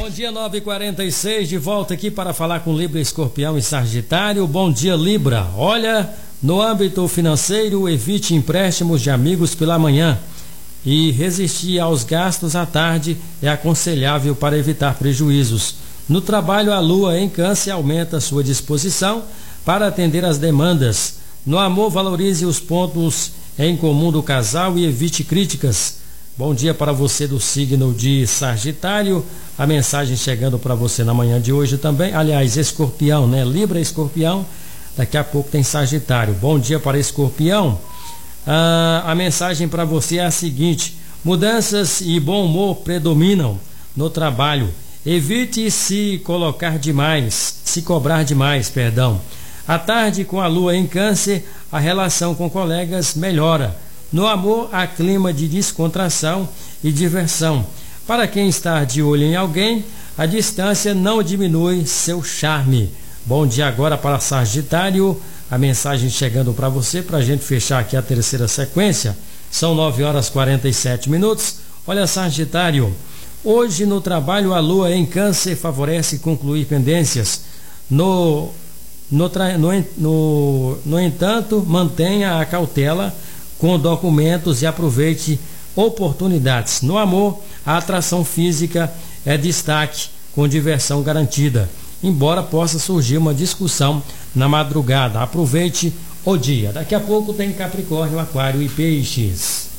Bom dia, 9h46, de volta aqui para falar com Libra, Escorpião e Sagitário. Bom dia, Libra. Olha, no âmbito financeiro, evite empréstimos de amigos pela manhã e resistir aos gastos à tarde é aconselhável para evitar prejuízos. No trabalho, a lua em Câncer aumenta sua disposição para atender às demandas. No amor, valorize os pontos em comum do casal e evite críticas. Bom dia para você do signo de Sagitário. A mensagem chegando para você na manhã de hoje também. Aliás, Escorpião, né? Libra, Escorpião. Daqui a pouco tem Sagitário. Bom dia para Escorpião. A mensagem para você é a seguinte: mudanças e bom humor predominam no trabalho. Evite se cobrar demais, perdão. À tarde, com a lua em Câncer, a relação com colegas melhora. No amor, há clima de descontração e diversão. Para quem está de olho em alguém, a distância não diminui seu charme. Bom dia agora para Sagitário. A mensagem chegando para você, para a gente fechar aqui a terceira sequência. São 9h47. Olha, Sagitário, hoje no trabalho a lua em Câncer favorece concluir pendências. No entanto, mantenha a cautela com documentos e aproveite oportunidades. No amor, a atração física é destaque, com diversão garantida, embora possa surgir uma discussão na madrugada. Aproveite o dia. Daqui a pouco tem Capricórnio, Aquário e Peixes.